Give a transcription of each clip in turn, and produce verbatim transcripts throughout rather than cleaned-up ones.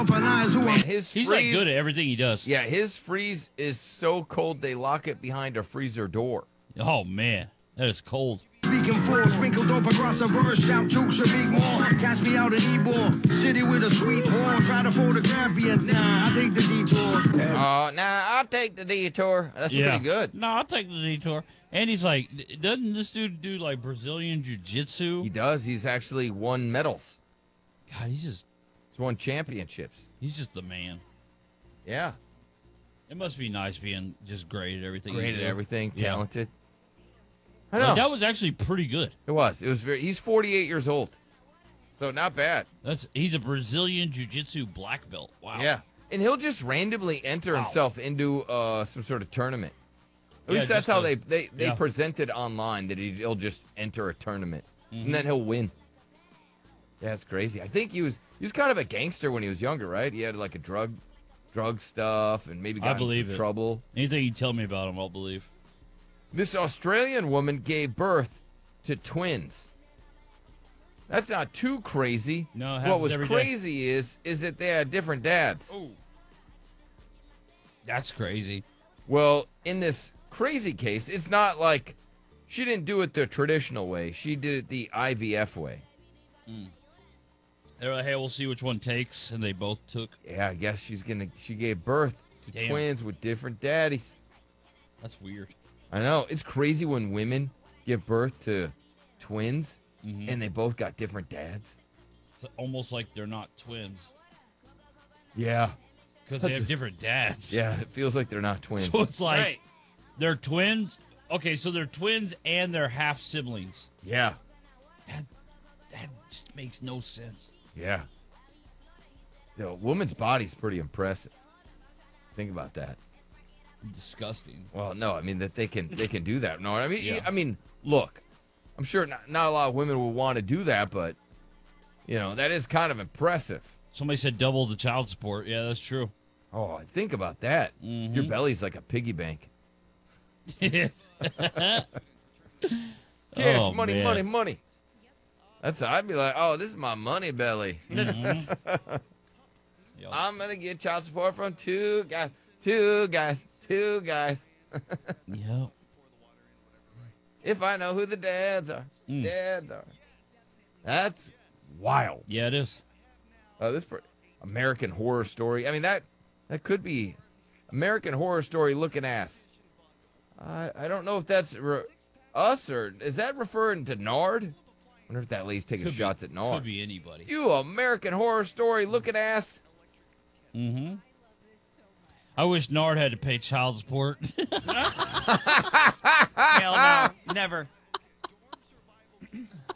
Man, his He's freeze, like good at everything he does. Yeah, his freeze is so cold they lock it behind a freezer door. Oh man, that is cold. Speaking for, sprinkled dope across a verse, shout to Shabik more. Catch me out in Ebor, city with a sweet horn. Try to photograph you, nah, I take the detour. Uh, nah, I'll take the detour. That's Yeah. pretty good. No, I'll take the detour. And he's like, doesn't this dude do like Brazilian jiu-jitsu? He does. He's actually won medals. God, he's just He's won championships. he's just the man. Yeah. It must be nice being just great at everything. Great you at do. everything, Yeah. talented. I Like, know. that was actually pretty good. It was. It was very. He's forty-eight years old, so not bad. That's he's a Brazilian jiu-jitsu black belt. Wow. Yeah, and he'll just randomly enter Wow. himself into uh, some sort of tournament. At Yeah, least that's just how a- they they, they yeah. present it online. That he, he'll just enter a tournament Mm-hmm. and then he'll win. Yeah, it's crazy. I think he was he was kind of a gangster when he was younger, right? He had like a drug drug stuff and maybe I got in believe some it. trouble. Anything you tell me about him, I'll believe. This Australian woman gave birth to twins. That's not too crazy. No, it what happens was every day. crazy is is that they had different dads. Oh, that's crazy. Well, in this crazy case, it's not like she didn't do it the traditional way. She did it the I V F way. They're like, hey, we'll see which one takes, and they both took. Yeah, I guess she's gonna. She gave birth to Damn. twins with different daddies. That's weird. I know it's crazy when women give birth to twins Mm-hmm. and they both got different dads. It's almost like they're not twins Yeah, because they have different dads. yeah. It feels like they're not twins. So it's like Right. they're twins. Okay, so they're twins and they're half siblings. Yeah, That that just makes no sense. yeah. The woman's body's pretty impressive. Think about that. Disgusting. Well, no, I mean that they can they can do that. No, I mean Yeah. I mean, look, I'm sure not, not a lot of women will want to do that, but you know that is kind of impressive. Somebody said double the child support. Yeah, that's true. Oh, think about that. Mm-hmm. Your belly's like a piggy bank. Cash, Oh, money, man. money, money. That's I'd be like, oh, this is my money belly. Yo, I'm gonna get child support from two guys, two guys, two guys. yeah. If I know who the dads are, Mm. dads are. That's wild. Yeah, it is. Uh, this per- American Horror Story. I mean that that could be American Horror Story looking ass. I I don't know if that's re- us or is that referring to Nard? I wonder if that lady's taking Could be- shots at Nard. Could be anybody. You American Horror Story looking ass. Mm-hmm. I wish Nard had to pay child support. Hell no, never.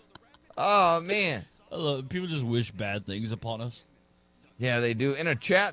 Oh man. I love- People just wish bad things upon us. Yeah, they do. In a chat